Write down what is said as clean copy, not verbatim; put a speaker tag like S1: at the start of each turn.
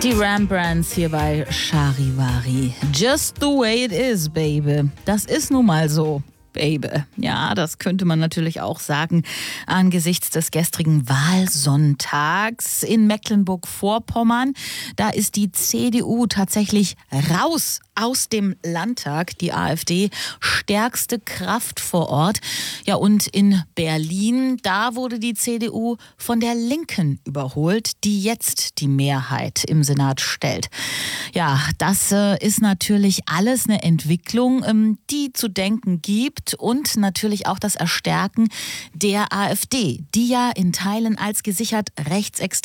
S1: Die Rembrandts hier bei Charivari. Just the way it is, baby. Das ist nun mal so. Baby. Ja, das könnte man natürlich auch sagen angesichts des gestrigen Wahlsonntags in Mecklenburg-Vorpommern. Da ist die CDU tatsächlich raus aus dem Landtag, die AfD stärkste Kraft vor Ort. Ja, und in Berlin, da wurde die CDU von der Linken überholt, die jetzt die Mehrheit im Senat stellt. Ja, das ist natürlich alles eine Entwicklung, die zu denken gibt und natürlich auch das Erstärken der AfD, die ja in Teilen als gesichert rechtsextrem